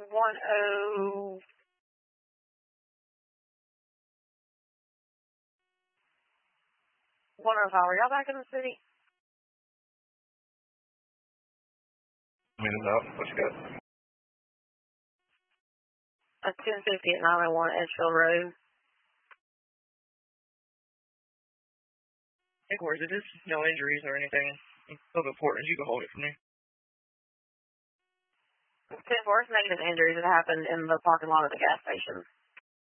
105. Are y'all back in the city? I mean, no, what you got? A 1050 at 901 Edgefield Road. Of course, if there's no injuries or anything of importance, you can hold it for me. 10-4, negative injuries that happened in the parking lot of the gas station.